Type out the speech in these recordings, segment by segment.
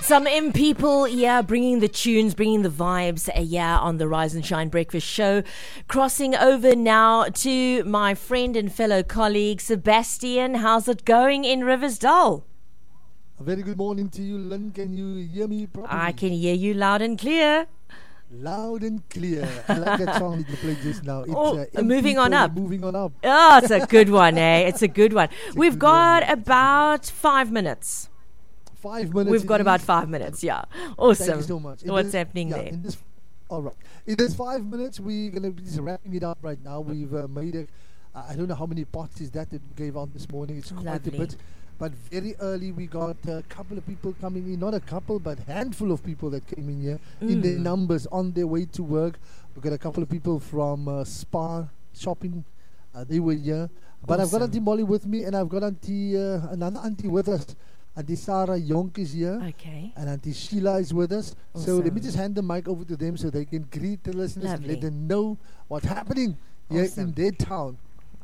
Some M people, bringing the tunes, bringing the vibes, on the Rise and Shine Breakfast Show. Crossing over now to my friend and fellow colleague, Sebastian. How's it going in Riversdale? A very good morning to you, Lynn. Can you hear me properly? I can hear you loud and clear. Loud and clear. I like that song that you played just now. It's, moving on up. Moving on up. Oh, it's a good one, eh? It's a good one. We've got about 5 minutes. 5 minutes. We've got about 5 minutes, yeah. Awesome. Thank you so much. What's happening there? All right. In this 5 minutes, we're going to be just wrapping it up right now. We've made I don't know how many pots is that we gave out this morning. It's quite Lovely. a bit. But very early, we got a couple of people coming in. Not a couple, but a handful of people that came in here in their numbers on their way to work. We got a couple of people from Spa Shopping. They were here. But I've got Auntie Molly with me, and I've got another auntie with us. Auntie Sarah Jonk is here. Okay. And Auntie Sheila is with us. Awesome. So let me just hand the mic over to them so they can greet the listeners and let them know what's happening here in their town.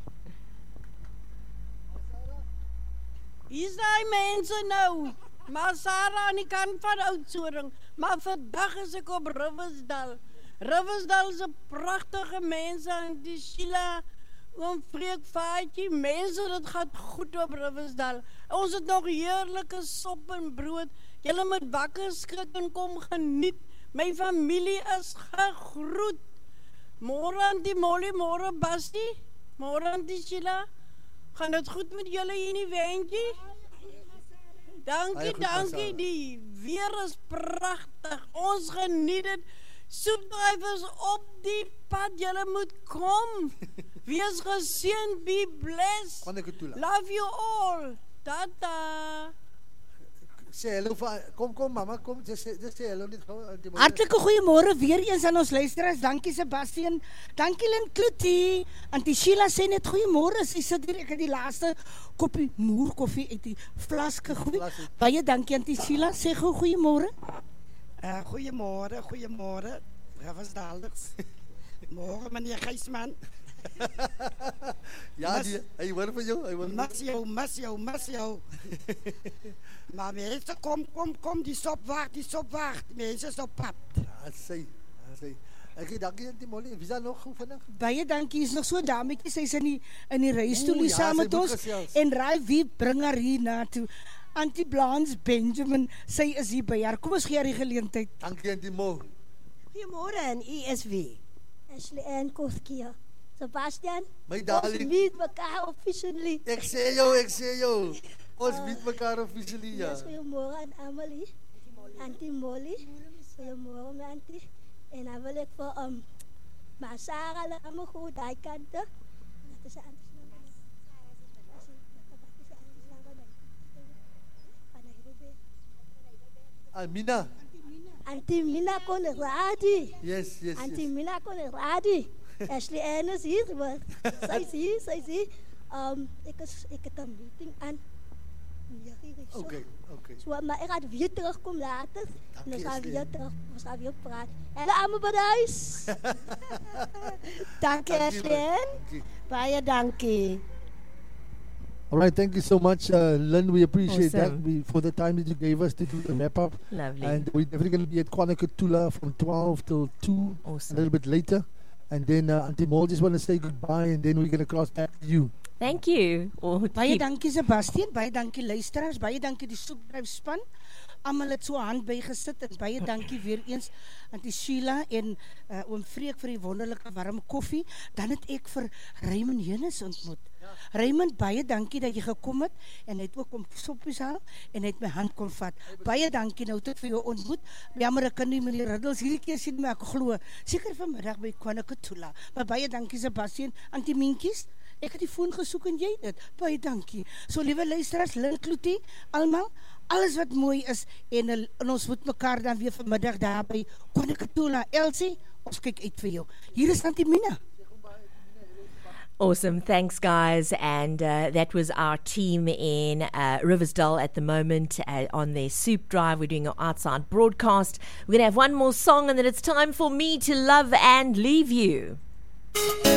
Hier zijn mensen nou, maar Sarah aan die kant van Oudtshoorn. Maar vandaag is ik op Riversdale. Riversdale is een prachtige mensen en die Sheila, een freekvaartje. Mensen, het gaat goed op Riversdale. Ons het nog heerlijke sop en brood. Julle moet wakker skrik en kom geniet. My familie is gegroet. Môre Auntie Molly, môre Basti, môre Auntie Sheila. Gaan het goed met julle hier in die wentjie? Dankie. Die weer is prachtig. Ons geniet het. Soepdryvers op die pad. Julle moet kom. Wees geseënd. Be blessed. Love you all. Tata. Sê hallo, kom mama, kom, just sê hallo net gou. Hartlike goeiemôre weer eens aan ons luisteraars. Dankie Sebastian. Dankie Lynn Kloetie. Auntie Sheila sê net goeiemôre. Sy sit hier, ek het die laaste koppie moerkoffie uit die flas gegooi. Baie dankie Auntie Sheila. Sê gou goeiemôre. Goeiemôre. Riversdalders. Môre meneer Gysman. Ja, hy hoor van jou, Mas jou. Maar mense, kom, die sop wacht. Mense is op pad. Ja, sê. Ek dankie Auntie Molly. Wie is daar nog vandag? Baie dankie. Is nog so 'n dametjie, sy's in die reistoelie saam met ons. En raai wie bring haar hier na toe? Auntie Blanche Benjamin, sy is hier by haar. Kom ons gee haar die geleentheid. Dankie Auntie Mo. Goeiemôre en u is wie? Ashley Ann Kofkia. Sebastian, my darling. Ons meet mekaar officially. Ek sê jou. Ons meet mekaar officially, ja. Yes, goeiemôre aan Amelie. Auntie Molly. Goeiemôre my auntie. En dan wil ek vir maar Sarah hulle almal goed daai kante. Dat is aan. Amina. Auntie Mina kon radi. Yes. Auntie Mina kon radi. Ashley Ann is hier, maar sy sê, ek het 'n meeting aan. Okay. So, maar ek gaan weer terugkom later. En ons gaan weer praat. Hulle almal by die huis. Dankie Ashley Ann. Baie dankie. All right, thank you so much, Lynn. We appreciate Awesome. that for the time that you gave us to do the wrap up. Lovely. And we're definitely going to be at Kwanakatula from 12 till 2, Awesome. a little bit later. And then Auntie Mol just want to say goodbye, and then we're going to cross back to you. Thank you. Baie dankie Sebastian, baie dankie luisteraars, baie dankie die soepdryfspan. Almal het so hand bygesit en baie dankie weer eens aan die Sheila en oom Freek vir die wonderlike warm koffie. Dan het ek vir Raymond Henes ontmoet. Raymond, baie dankie dat jy gekom het en het ook om soppies haal en het my hand kom vat. Baie dankie, nou het ek vir jou ontmoet. Jammer ek kan nie meneer Riddels hierdie keer sien, maar ek glo seker vanmiddag by Kwanakatula. Maar baie dankie Sebastian, Auntie Minkies. Ek het die foon gesoek en jy dit. Baie dankie. So liewe luisteraars, Lynn Kloetie, almal, alles wat mooi is en ons moet mekaar dan weer vanmiddag daar by Kwanakatula. Elsie, ons kyk uit vir jou. Hier is Auntie Mina. Awesome. Thanks, guys. And that was our team in Riversdale at the moment on their soup drive. We're doing an outside broadcast. We're going to have one more song and then it's time for me to love and leave you.